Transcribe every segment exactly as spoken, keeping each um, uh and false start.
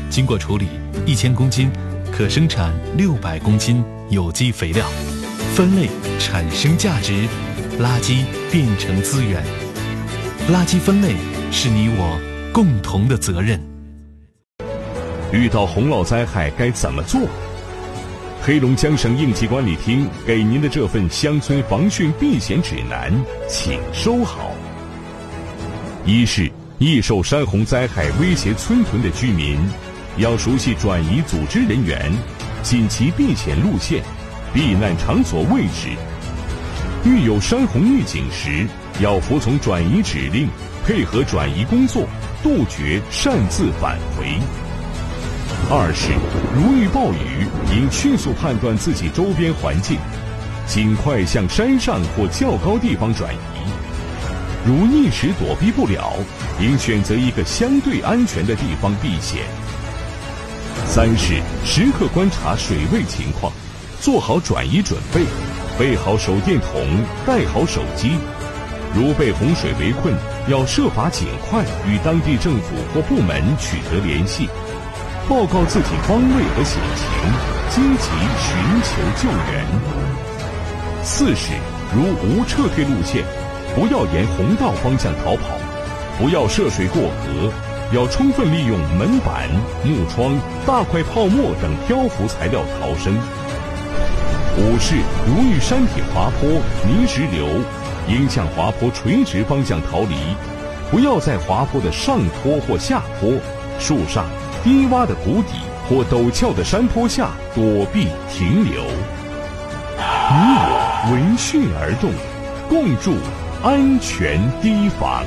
经过处理，一千公斤可生产六百公斤有机肥料。分类产生价值，垃圾变成资源。垃圾分类是你我共同的责任。 遇到洪涝灾害该怎么做？黑龙江省应急管理厅给您的这份乡村防汛避险指南，请收好。一是易受山洪灾害威胁村屯的居民，要熟悉转移组织人员、紧急避险路线、避难场所位置。遇有山洪预警时，要服从转移指令，配合转移工作，杜绝擅自返回。二是如遇暴雨，应迅速判断自己周边环境，尽快向山上或较高地方转移。如一时躲避不了，应选择一个相对安全的地方避险。三是时刻观察水位情况，做好转移准备，备好手电筒，带好手机。如被洪水围困，要设法尽快与当地政府或部门取得联系，报告自己方位和险情，积极寻求救援。四是如无撤退路线，不要沿洪道方向逃跑，不要涉水过河，要充分利用门板、木窗、大块泡沫等漂浮材料逃生。五是如遇山体滑坡、泥石流，应向滑坡垂直方向逃离，不要在滑坡的上坡或下坡、树上、低洼的谷底或陡峭的山坡下躲避停留。你我闻讯而动，共筑安全堤防。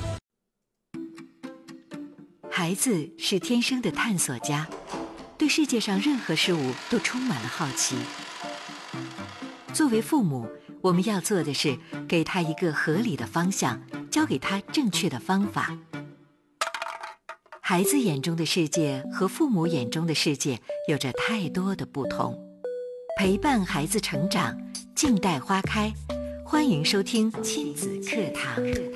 孩子是天生的探索家，对世界上任何事物都充满了好奇。作为父母，我们要做的是给他一个合理的方向，教给他正确的方法。孩子眼中的世界和父母眼中的世界有着太多的不同。陪伴孩子成长，静待花开。欢迎收听亲子课堂。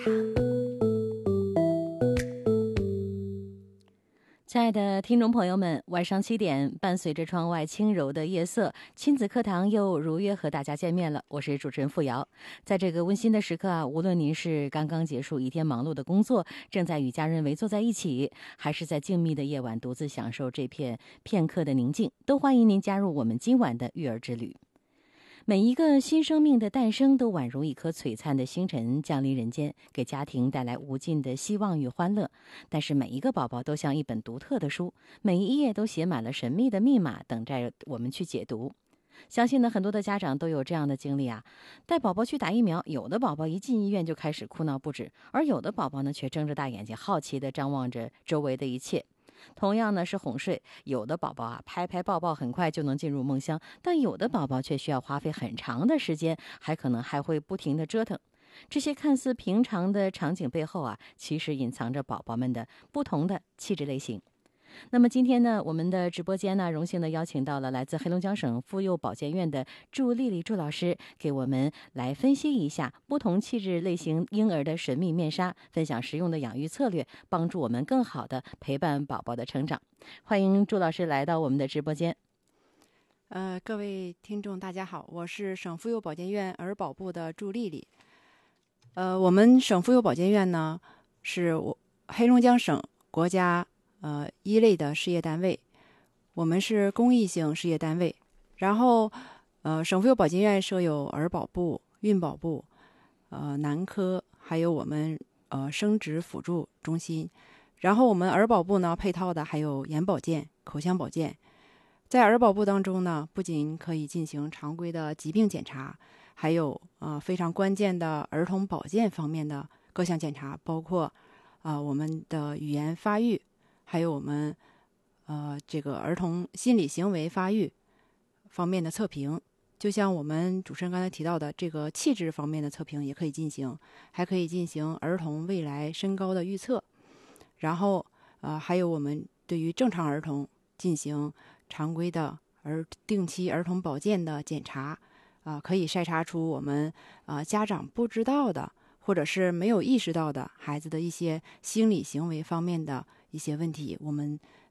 亲爱的听众朋友们，晚上七点，伴随着窗外轻柔的夜色，亲子课堂又如约和大家见面了。我是主持人付瑶。在这个温馨的时刻啊，无论您是刚刚结束一天忙碌的工作，正在与家人围坐在一起，还是在静谧的夜晚独自享受这片片刻的宁静，都欢迎您加入我们今晚的育儿之旅。每一个新生命的诞生都宛如一颗璀璨的星辰降临人间，给家庭带来无尽的希望与欢乐。但是每一个宝宝都像一本独特的书，每一页都写满了神秘的密码，等待我们去解读。相信呢，很多的家长都有这样的经历啊，带宝宝去打疫苗，有的宝宝一进医院就开始哭闹不止，而有的宝宝呢却睁着大眼睛，好奇地张望着周围的一切。同样呢是哄睡，有的宝宝啊拍拍抱抱很快就能进入梦乡，但有的宝宝却需要花费很长的时间，还可能还会不停地折腾。这些看似平常的场景背后啊，其实隐藏着宝宝们的不同的气质类型。那么今天呢，我们的直播间呢，荣幸的邀请到了来自黑龙江省妇幼保健院的祝丽丽祝老师，给我们来分析一下不同气质类型婴儿的神秘面纱，分享实用的养育策略，帮助我们更好的陪伴宝宝的成长。欢迎祝老师来到我们的直播间。 呃，各位听众大家好，我是省妇幼保健院儿保部的祝丽丽。呃，我们省妇幼保健院呢，是我黑龙江省国家呃，一类的事业单位，我们是公益性事业单位。然后，呃，省妇幼保健院设有儿保部、孕保部、呃男科，还有我们呃生殖辅助中心。然后我们儿保部呢，配套的还有眼保健、口腔保健。在儿保部当中呢，不仅可以进行常规的疾病检查，还有呃非常关键的儿童保健方面的各项检查，包括啊、呃、我们的语言发育。还有我们，呃，这个儿童心理行为发育方面的测评，就像我们主持人刚才提到的这个气质方面的测评也可以进行，还可以进行儿童未来身高的预测，然后呃，还有我们对于正常儿童进行常规的儿定期儿童保健的检查，啊、呃，可以筛查出我们啊、呃、家长不知道的或者是没有意识到的孩子的一些心理行为方面的一些问题，我们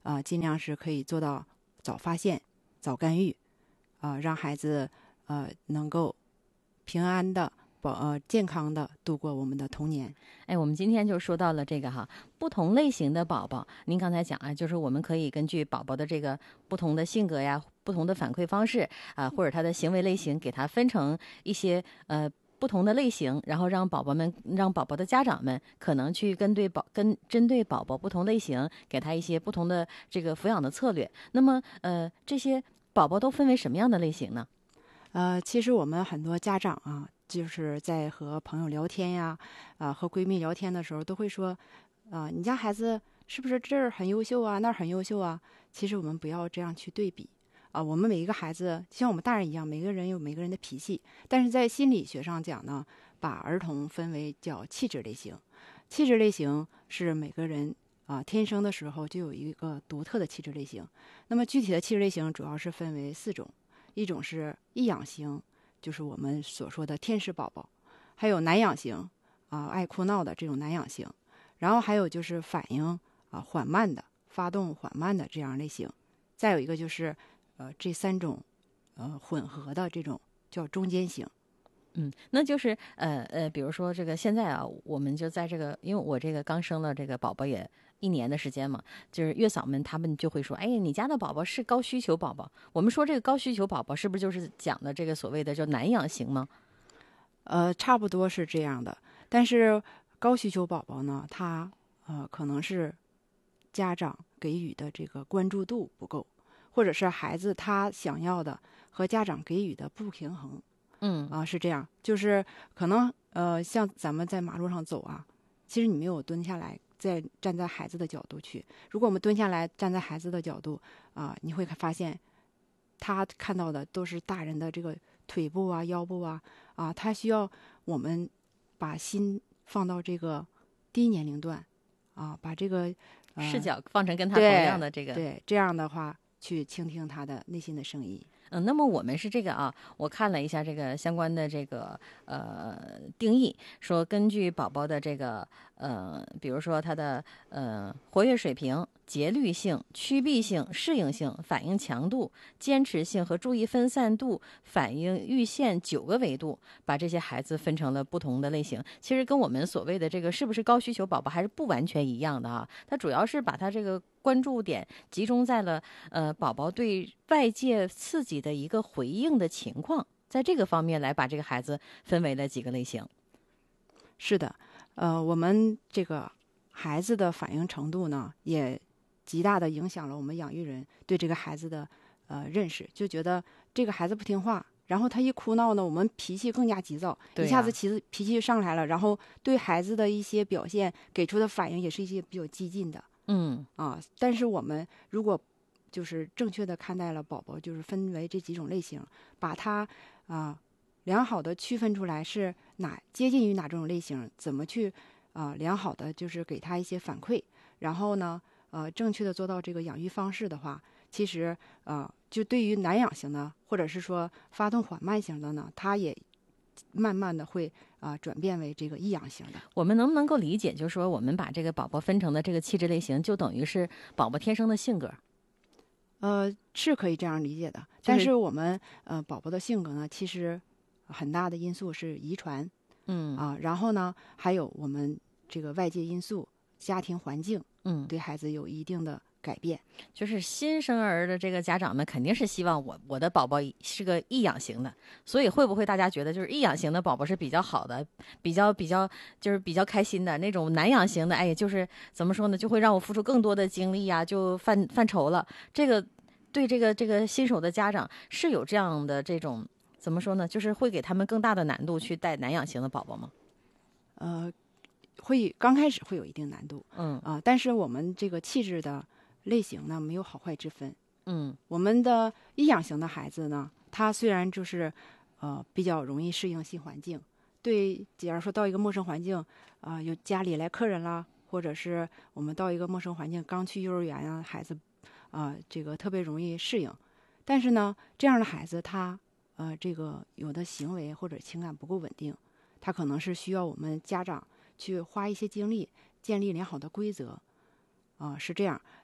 啊、尽量是可以做到早发现、早干预，啊、让孩子呃能够平安的、保呃健康的度过我们的童年。 哎，我们今天就说到了这个哈，不同类型的宝宝，您刚才讲啊，就是我们可以根据宝宝的这个不同的性格呀、不同的反馈方式啊，或者他的行为类型，给他分成一些呃不同的类型，然后让宝宝们、让宝宝的家长们可能去跟对宝跟针对宝宝不同类型，给他一些不同的这个抚养的策略。那么呃，这些宝宝都分为什么样的类型呢？ 呃，其实我们很多家长啊，就是在和朋友聊天呀，啊，和闺蜜聊天的时候，都会说，啊，你家孩子是不是这儿很优秀啊，那儿很优秀啊？其实我们不要这样去对比啊。我们每一个孩子，就像我们大人一样，每个人有每个人的脾气，但是在心理学上讲呢，把儿童分为叫气质类型。气质类型是每个人啊天生的时候就有一个独特的气质类型。那么具体的气质类型主要是分为四种。一种是易养型，就是我们所说的天使宝宝；还有难养型，啊、爱哭闹的这种难养型；然后还有就是反应啊、缓慢的、发动缓慢的这样类型；再有一个就是呃这三种呃混合的这种叫中间型。 嗯，那就是呃呃，比如说这个现在啊，我们就在这个，因为我这个刚生了这个宝宝也一年的时间嘛，就是月嫂们他们就会说，哎，你家的宝宝是高需求宝宝。我们说这个高需求宝宝是不是就是讲的这个所谓的叫难养型吗？ 呃，差不多是这样的。但是高需求宝宝呢，他呃可能是家长给予的这个关注度不够，或者是孩子他想要的和家长给予的不平衡。 嗯啊，是这样，就是可能呃，像咱们在马路上走啊，其实你没有蹲下来，再站在孩子的角度去。如果我们蹲下来站在孩子的角度啊，你会发现，他看到的都是大人的这个腿部啊、腰部啊啊，他需要我们把心放到这个低年龄段啊，把这个、呃、 视角放成跟他同样的这个对，这样的话去倾听他的内心的声音。 嗯，那么我们是这个啊，我看了一下这个相关的这个呃定义，说根据宝宝的这个呃，比如说他的呃活跃水平、节律性、趋避性、适应性、反应强度、坚持性和注意分散度、反应阈限九个维度，把这些孩子分成了不同的类型。其实跟我们所谓的这个是不是高需求宝宝还是不完全一样的啊，它主要是把它这个关注点集中在了呃宝宝对外界刺激的一个回应的情况，在这个方面来把这个孩子分为了几个类型。 是的，呃，我们这个孩子的反应程度呢，也极大的影响了我们养育人对这个孩子的呃认识，就觉得这个孩子不听话，然后他一哭闹呢，我们脾气更加急躁， 对啊、 一下子脾气脾气就上来了，然后对孩子的一些表现给出的反应也是一些比较激进的。 嗯啊，但是我们如果就是正确的看待了宝宝，就是分为这几种类型，把它啊良好的区分出来是哪接近于哪种类型，怎么去啊良好的就是给他一些反馈，然后呢呃正确的做到这个养育方式的话，其实啊就对于难养型的或者是说发动缓慢型的呢，它也慢慢的会啊、呃、转变为这个易养型的。 我们能不能够理解，就是说我们把这个宝宝分成的这个气质类型，就等于是宝宝天生的性格？ 呃，是可以这样理解的。 就是、 但是我们呃宝宝的性格呢，其实很大的因素是遗传， 嗯啊，然后呢还有我们这个外界因素、家庭环境， 嗯， 对孩子有一定的改变。 就是新生儿的这个家长们肯定是希望我我的宝宝是个易养型的，所以会不会大家觉得就是易养型的宝宝是比较好的，比较比较就是比较开心的那种难养型的，哎，就是怎么说呢，就会让我付出更多的精力啊，就犯犯愁了。这个对这个这个新手的家长是有这样的这种怎么说呢，就是会给他们更大的难度去带难养型的宝宝吗？ 呃，会刚开始会有一定难度， 嗯啊，但是我们这个气质的类型呢，没有好坏之分。 嗯， 我们的易养型的孩子呢，他虽然就是呃比较容易适应新环境，对，假如说到一个陌生环境啊、呃，有家里来客人啦，或者是我们到一个陌生环境，刚去幼儿园啊，孩子啊、呃、这个特别容易适应。但是呢，这样的孩子他呃这个有的行为或者情感不够稳定，他可能是需要我们家长去花一些精力建立良好的规则。啊、呃，是这样。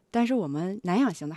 但是我们难养型的